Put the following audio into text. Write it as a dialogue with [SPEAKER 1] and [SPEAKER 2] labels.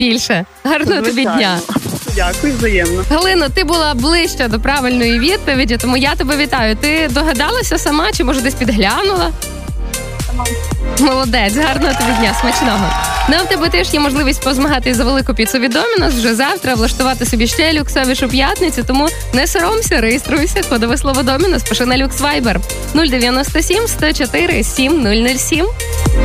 [SPEAKER 1] більше. Гарного тобі дня.
[SPEAKER 2] Дякую, взаємно.
[SPEAKER 1] Галино, ти була ближче до правильної відповіді, тому я тебе вітаю. Ти догадалася сама, чи може десь підглянула?
[SPEAKER 2] Сама.
[SPEAKER 1] Молодець, гарного тобі дня, смачного. Ну, а в тебе теж є можливість позмагатись за велику піцу від Домінос вже завтра, влаштувати собі ще люксовішу п'ятницю, тому не соромся, реєструйся, кодове слово Домінос, пиши на Люкс Вайбер 097 104 7007.